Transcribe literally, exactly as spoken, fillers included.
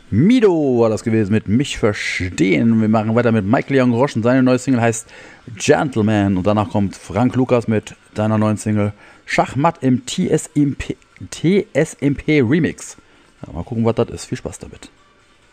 Mido war das gewesen mit Mich verstehen. Wir machen weiter mit Michael Young Roche und seine neue Single heißt Gentleman. Und danach kommt Frank Lukas mit seiner neuen Single Schachmatt im T S M P, T S M P Remix. Ja, mal gucken, was das ist. Viel Spaß damit.